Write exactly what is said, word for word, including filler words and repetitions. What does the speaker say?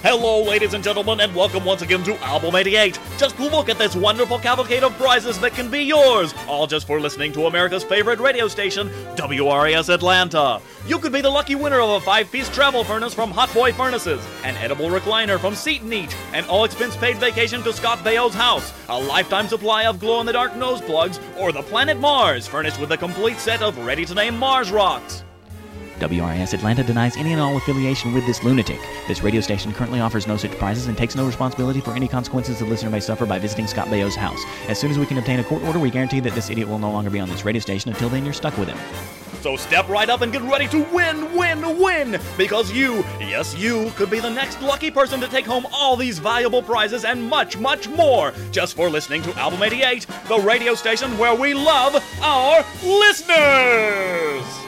Hello, ladies and gentlemen, and welcome once again to Album eighty-eight. Just look at this wonderful cavalcade of prizes that can be yours, all just for listening to America's favorite radio station, W R A S Atlanta. You could be the lucky winner of a five-piece travel furnace from Hot Boy Furnaces, an edible recliner from Seat and Eat, an all-expense-paid vacation to Scott Baio's house, a lifetime supply of glow-in-the-dark nose plugs, or the planet Mars, furnished with a complete set of ready-to-name Mars rocks. W R A S Atlanta denies any and all affiliation with this lunatic. This radio station currently offers no such prizes and takes no responsibility for any consequences the listener may suffer by visiting Scott Baio's house. As soon as we can obtain a court order, we guarantee that this idiot will no longer be on this radio station. Until then, you're stuck with him. So step right up and get ready to win, win, win! Because you, yes you, could be the next lucky person to take home all these valuable prizes and much, much more, just for listening to Album eighty-eight, the radio station where we love our listeners!